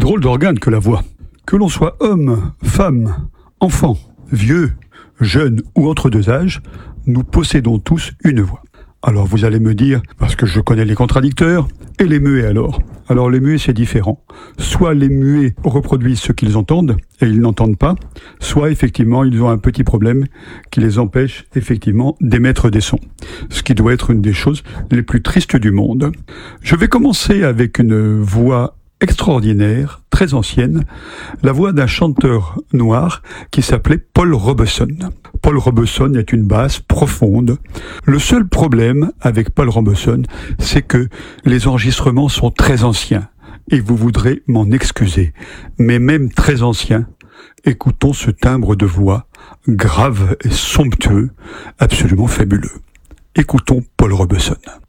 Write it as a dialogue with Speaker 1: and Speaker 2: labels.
Speaker 1: Drôle d'organe que la voix. Que l'on soit homme, femme, enfant, vieux, jeune ou entre deux âges, nous possédons tous une voix. Alors vous allez me dire, parce que je connais les contradicteurs, et les muets alors ? Alors les muets c'est différent. Soit les muets reproduisent ce qu'ils entendent et ils n'entendent pas, soit effectivement ils ont un petit problème qui les empêche effectivement d'émettre des sons. Ce qui doit être une des choses les plus tristes du monde. Je vais commencer avec une voix extraordinaire, très ancienne, la voix d'un chanteur noir qui s'appelait Paul Robeson. Paul Robeson est une basse profonde. Le seul problème avec Paul Robeson, c'est que les enregistrements sont très anciens et vous voudrez m'en excuser. Mais même très anciens, écoutons ce timbre de voix grave et somptueux, absolument fabuleux. Écoutons Paul Robeson.